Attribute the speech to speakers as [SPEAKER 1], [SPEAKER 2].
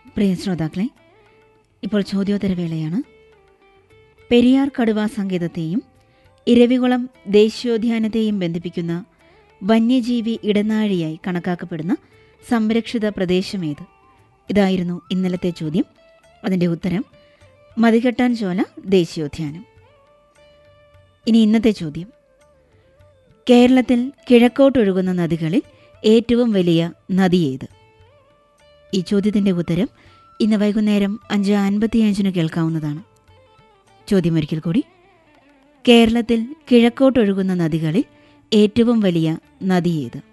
[SPEAKER 1] പ്രിയ ശ്രോതാക്കളെ, ഇപ്പോൾ ചോദ്യോത്തരവേളയാണ്. പെരിയാർ കടുവാ സങ്കേതത്തെയും ഇരവികുളം ദേശീയോദ്യാനത്തെയും ബന്ധിപ്പിക്കുന്ന വന്യജീവി ഇടനാഴിയായി കണക്കാക്കപ്പെടുന്ന സംരക്ഷിത പ്രദേശമേത്? ഇതായിരുന്നു ഇന്നലത്തെ ചോദ്യം. അതിൻ്റെ ഉത്തരം മതികെട്ടാൻ ചോല ദേശീയോദ്യാനം. ഇനി ഇന്നത്തെ ചോദ്യം. കേരളത്തിൽ കിഴക്കോട്ടൊഴുകുന്ന നദികളിൽ ഏറ്റവും വലിയ നദി ഏത്? ഈ ചോദ്യത്തിൻ്റെ ഉത്തരം ഇന്ന് വൈകുന്നേരം 5:55 കേൾക്കാവുന്നതാണ്. ചോദ്യം ഒരിക്കൽ കൂടി. കേരളത്തിൽ കിഴക്കോട്ടൊഴുകുന്ന നദികളിൽ ഏറ്റവും വലിയ നദി ഏത്?